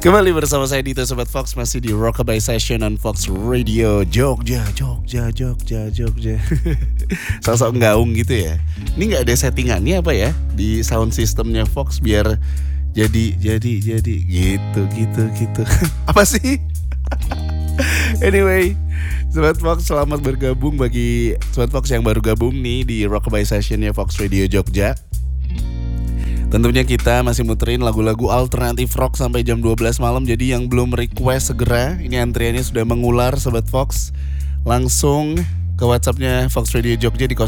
Kembali bersama saya Dito Sobat Fox, masih di Rockabye Session on Fox Radio Jogja. Sosok nggaung gitu ya. Ini gak ada settingannya apa ya di sound systemnya Fox biar jadi gitu. Apa sih? Anyway, Sobat Fox, selamat bergabung bagi Sobat Fox yang baru gabung nih di Rockabye Sessionnya Fox Radio Jogja. Tentunya kita masih muterin lagu-lagu alternatif rock sampai jam 12 malam. Jadi yang belum request segera, ini antriannya sudah mengular Sobat Fox. Langsung ke WhatsAppnya Fox Radio Jogja di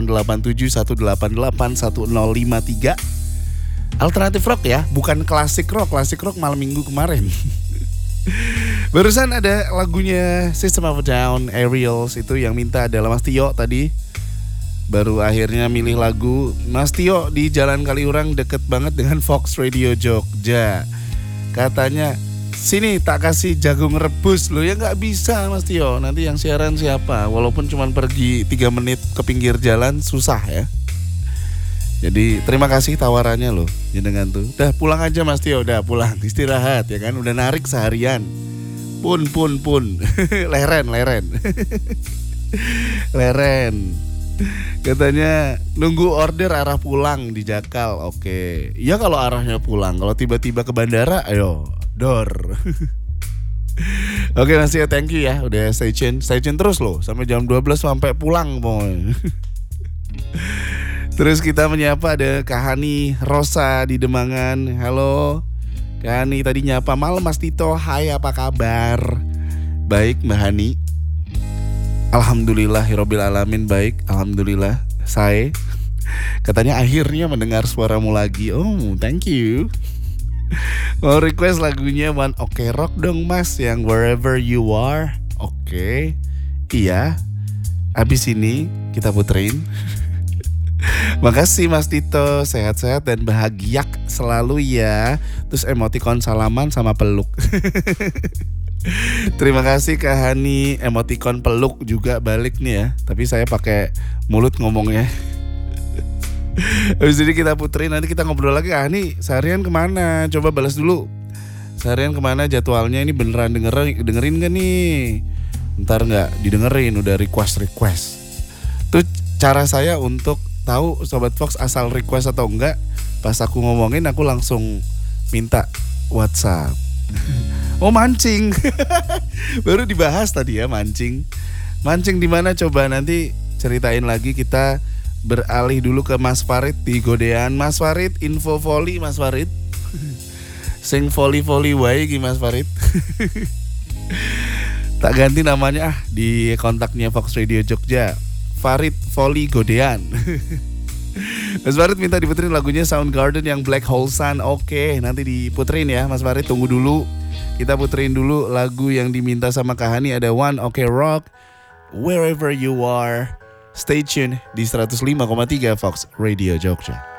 0887188105 Alternatif rock ya, bukan klasik rock. Klasik rock malam minggu kemarin. Barusan ada lagunya System of a Down, Aerials, itu yang minta adalah Mas Tio tadi. Baru akhirnya milih lagu. Mas Tio di Jalan Kaliurang deket banget dengan Fox Radio Jogja. Katanya, sini tak kasih jagung rebus. Loh ya gak bisa Mas Tio, nanti yang siaran siapa? Walaupun cuma pergi 3 menit ke pinggir jalan, susah ya. Jadi terima kasih tawarannya loh jenengan tuh. Udah pulang aja Mas Tio, udah pulang istirahat ya kan. Udah narik seharian. Pun Leren Katanya nunggu order arah pulang di Jakal. Oke. Ya kalau arahnya pulang. Kalau tiba-tiba ke bandara, ayo dor. Oke Mas Tio, thank you ya. Udah stay tune terus loh sampai jam 12 sampai pulang boy. Terus kita menyapa ada Kahani Rosa di Demangan. Halo Kahani, tadi nyapa malam Mas Tito. Hai, apa kabar? Baik Mbak Hani. Alhamdulillahirabbil alamin, baik. Alhamdulillah. Saya katanya akhirnya mendengar suaramu lagi. Oh, thank you. Mau request lagunya One Ok Rock dong Mas, yang Wherever You Are. Oke. Iya. Abis ini kita puterin. Makasih Mas Tito, sehat-sehat dan bahagia selalu ya. Terus emoticon salaman sama peluk. Terima kasih Kak Hani, emoticon peluk juga balik nih ya. Tapi saya pakai mulut ngomongnya. Habis ini kita puterin, nanti kita ngobrol lagi. Kak Hani, seharian kemana? Coba balas dulu. Seharian kemana jadwalnya, ini beneran dengerin gak nih? Ntar gak didengerin, udah request. Tuh cara saya untuk tahu Sobat Fox asal request atau enggak. Pas aku ngomongin aku langsung minta WhatsApp. Oh mancing. Baru dibahas tadi ya mancing. Mancing di mana coba, nanti ceritain lagi. Kita beralih dulu ke Mas Farid di Godean. Mas Farid, info volley Mas Farid. Sing volley wae iki Mas Farid. Tak ganti namanya di kontaknya Fox Radio Jogja. Farid Volley Godean. Mas Farid minta diputerin lagunya Soundgarden yang Black Hole Sun. Oke, nanti diputerin ya Mas Farid, tunggu dulu. Kita puterin dulu lagu yang diminta sama Kak Hani. Ada One Ok Rock, Wherever You Are. Stay tune di 105,3 Fox Radio Jogja.